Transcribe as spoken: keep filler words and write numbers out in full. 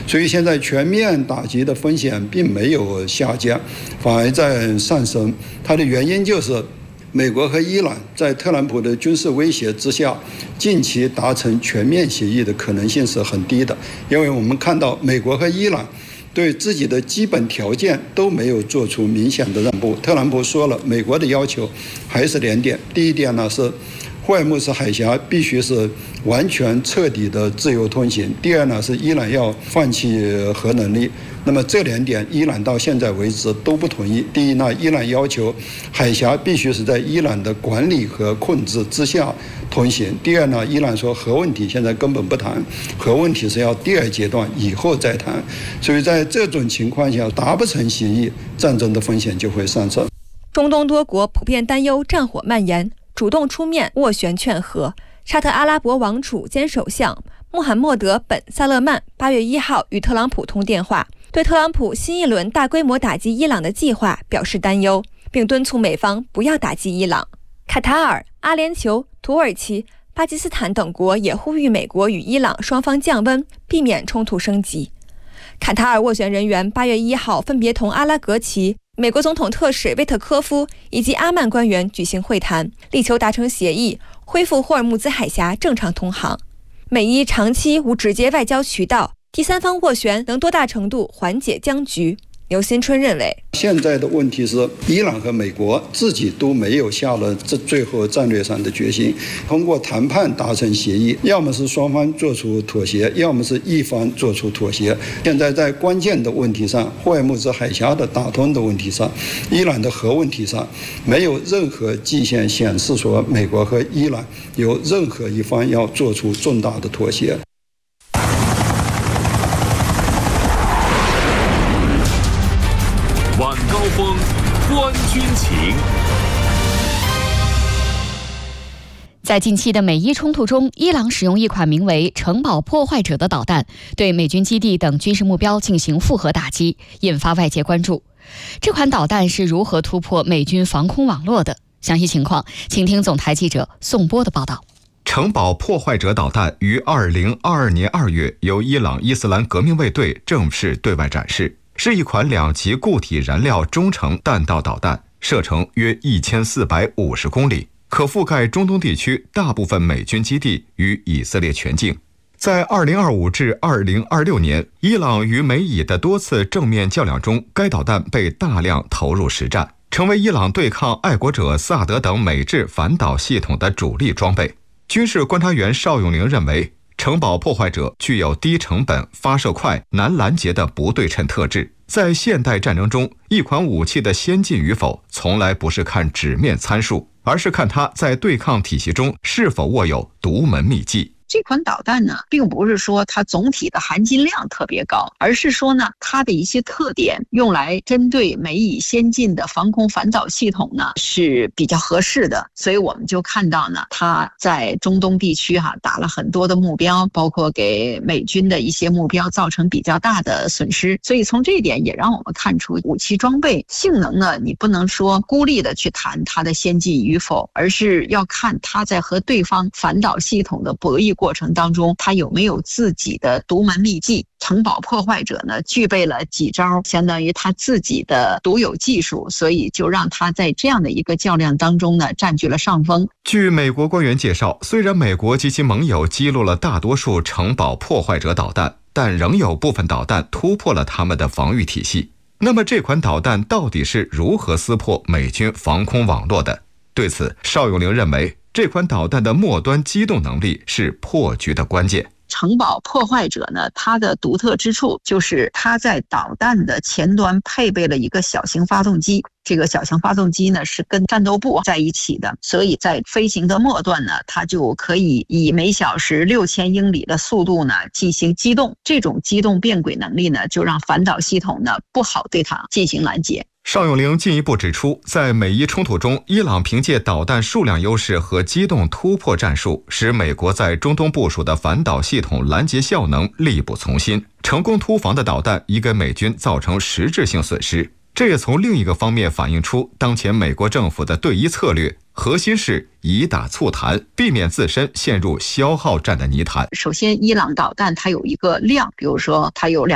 所以现在全面打击的风险并没有下降，反而在上升。它的原因就是美国和伊朗在特朗普的军事威胁之下，近期达成全面协议的可能性是很低的，因为我们看到美国和伊朗对自己的基本条件都没有做出明显的让步。特朗普说了，美国的要求还是两点，第一点呢是霍尔木兹海峡必须是完全彻底的自由通行，第二呢是伊朗要放弃核能力。那么这两点伊朗到现在为止都不同意。第一呢，伊朗要求海峡必须是在伊朗的管理和控制之下通行。第二呢，伊朗说核问题现在根本不谈，核问题是要第二阶段以后再谈。所以在这种情况下达不成协议，战争的风险就会上升。 中东多国普遍担忧战火蔓延，主动出面斡旋劝和。沙特阿拉伯王储兼首相穆罕默德·本·萨勒曼八月一号与特朗普通电话，对特朗普新一轮大规模打击伊朗的计划表示担忧，并敦促美方不要打击伊朗。卡塔尔、阿联酋、土耳其、巴基斯坦等国也呼吁美国与伊朗双方降温，避免冲突升级。卡塔尔斡旋人员八月一号分别同阿拉格齐、美国总统特使威特科夫以及阿曼官员举行会谈，力求达成协议，恢复霍尔木兹海峡正常通航。美伊长期无直接外交渠道，第三方斡旋能多大程度缓解僵局？刘新春认为， 现在的问题是伊朗和美国自己都没有下了这最后战略上的决心，通过谈判达成协议，要么是双方做出妥协，要么是一方做出妥协。现在在关键的问题上，霍尔木兹海峡的打通的问题上，伊朗的核问题上，没有任何迹象显示说美国和伊朗有任何一方要做出重大的妥协。 晚高峰，观军情。 在近期的美伊冲突中，伊朗使用一款名为“城堡破坏者”的导弹，对美军基地等军事目标进行复合打击，引发外界关注。这款导弹是如何突破美军防空网络的？详细情况，请听总台记者宋波的报道。 城堡破坏者导弹于二零二二年二月由伊朗伊斯兰革命卫队正式对外展示。是一款两级固体燃料中程弹道导弹，射程约一千四百五十公里，可覆盖中东地区大部分美军基地与以色列全境。在二零二五至二零二六年，伊朗与美以的多次正面较量中，该导弹被大量投入实战，成为伊朗对抗爱国者萨德等美制反导系统的主力装备。军事观察员邵永玲认为，城堡破坏者具有低成本、发射快、难拦截的不对称特质。在现代战争中，一款武器的先进与否，从来不是看纸面参数，而是看它在对抗体系中是否握有独门秘技。 这款导弹呢，并不是说它总体的含金量特别高，而是说呢，它的一些特点用来针对美以先进的防空反导系统呢是比较合适的。所以我们就看到呢，它在中东地区哈、啊、打了很多的目标，包括给美军的一些目标造成比较大的损失。所以从这一点也让我们看出，武器装备性能呢，你不能说孤立的去谈它的先进与否，而是要看它在和对方反导系统的博弈过程当中，他有没有自己的独门秘技。城堡破坏者呢，具备了几招相当于他自己的独有技术，所以就让他在这样的一个较量当中呢，占据了上风。 据美国官员介绍，虽然美国及其盟友击落了大多数城堡破坏者导弹，但仍有部分导弹突破了他们的防御体系。那么这款导弹到底是如何撕破美军防空网络的？对此，邵永玲认为，这款导弹的末端机动能力是破局的关键。 城堡破坏者呢，它的独特之处就是它在导弹的前端配备了一个小型发动机，这个小型发动机呢是跟战斗部在一起的，所以在飞行的末端呢，它就可以以每小时六千英里的速度呢进行机动。这种机动变轨能力呢，就让反导系统呢不好对它进行拦截。 邵永玲进一步指出，在美伊冲突中，伊朗凭借导弹数量优势和机动突破战术，使美国在中东部署的反导系统拦截效能力不从心，成功突防的导弹已给美军造成实质性损失。这也从另一个方面反映出当前美国政府的对伊策略核心是以打促谈，避免自身陷入消耗战的泥潭。 首先，伊朗导弹它有一个量，比如说它有两